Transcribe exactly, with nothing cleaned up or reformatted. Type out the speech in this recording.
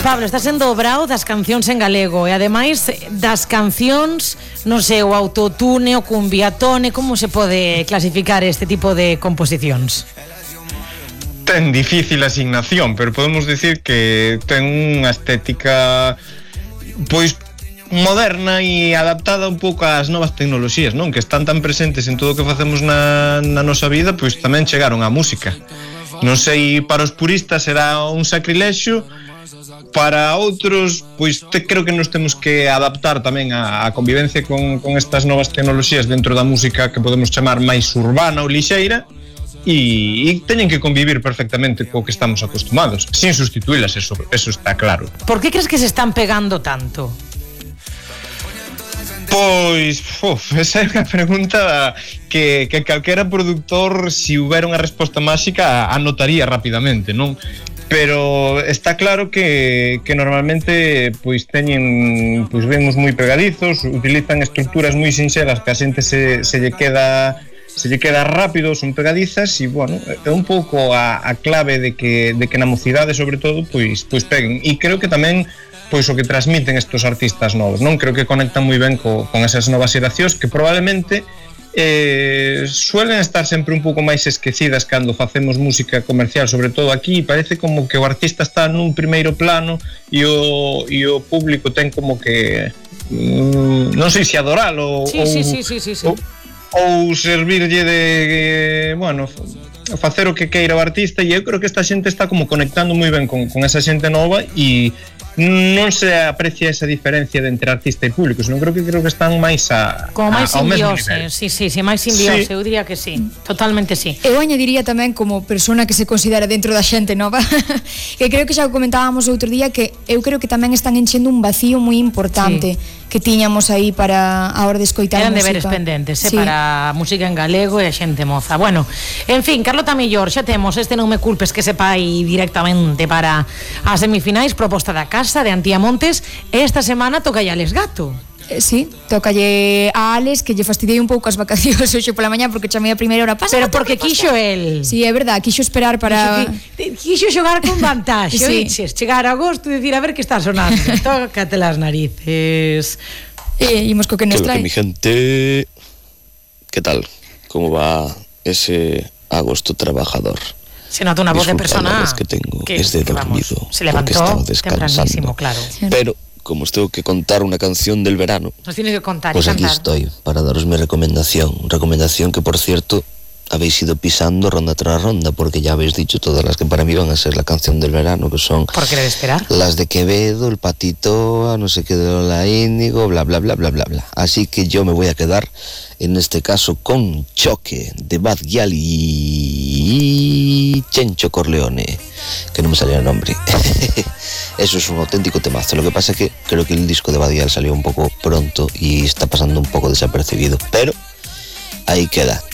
Pablo, estás sendo brao das cancións en galego e ademais das cancións, non sei, o autotune, o cumbiatone, como se pode clasificar este tipo de composicións? Ten difícil asignación, pero podemos decir que ten unha estética pois moderna e adaptada un pouco ás novas tecnoloxías, non? Que están tan presentes en todo o que facemos na, na nosa vida, pois tamén chegaron á música. Non sei, para os puristas será un sacrilexio, para outros, pois te, creo que nos temos que adaptar tamén á, á convivencia con, con estas novas tecnoloxías dentro da música que podemos chamar máis urbana ou lixeira e, e teñen que convivir perfectamente co que estamos acostumados, sin sustituílas, eso, eso está claro. Por que crees que se están pegando tanto? Pois, uf, esa é unha pregunta que, que calquera productor, se si houbera unha resposta máxica, anotaría rapidamente, non? Pero está claro que, que normalmente pois teñen pois vemos moi pegadizos, utilizan estructuras moi sinxelas que a xente se, se lle queda se lle queda rápido, son pegadizas e, bueno, é un pouco a, a clave de que, de que na mocidade, sobre todo, pois, pois peguen. E creo que tamén pois o que transmiten estos artistas novos, non? Creo que conectan moi ben co, con esas novas xeracións que probablemente Eh, suelen estar sempre un pouco máis esquecidas cando facemos música comercial, sobre todo aquí, parece como que o artista está nun primeiro plano e o, e o público ten como que mm, non sei se adoralo sí, ou, sí, sí, sí, sí, sí. ou, ou servirlle de eh, bueno, facer o que queira o artista, e eu creo que esta xente está como conectando moi ben con, con esa xente nova e non se aprecia esa diferencia de entre artista e público, senón creo que creo que están máis a como máis a, ao mesmo simbiose, nivel. sí, sí, sí, máis simbiose, sí. Eu diría que sí, totalmente sí. Eu añadiría tamén como persona que se considera dentro da xente nova que creo que xa o comentábamos outro día, que eu creo que tamén están enchendo un vacío moi importante sí. que tiñamos aí para a hora de escoitar Eran música. Eran deberes pendentes, eh, sí. para a música en galego e a xente moza. Bueno, en fin, Carlota Millor, xa temos este Non me culpes que se pai directamente para as semifinais, proposta da casa de Antía Montes. Esta semana toca ya Les Gato. Eh, sí, tócalle a Alex, que lle fastidiei un pouco as vacacións hoxe pola mañá porque chamei a primeira hora pasa. Pero porque quixo el. Sí, é verdad, quixo esperar para quixo xogar con vantaxe, sí. Oiches, chegar a agosto e dicir a ver que está sonando. Tócate las narices. E imos co que nos trae. Que mi gente, ¿qué tal? ¿Cómo va ese agosto trabajador? Se nota una voz de persona que tengo que, es de que dormido, vamos, se levantó tempranísimo, claro. Pero como os tengo que contar una canción del verano, nos tienes que contar pues y aquí cantar. Estoy para daros mi recomendación. Recomendación que, por cierto, habéis ido pisando ronda tras ronda, porque ya habéis dicho todas las que para mí van a ser la canción del verano, que son por querer esperar, las de Quevedo, el Patito, no sé qué de Lola Índigo, bla bla bla bla bla bla. Así que yo me voy a quedar en este caso con Choque de Bad Gyal y Chencho Corleone, que no me salía el nombre. Eso es un auténtico temazo. Lo que pasa es que creo que el disco de Bad Gyal salió un poco pronto y está pasando un poco desapercibido, pero ahí queda.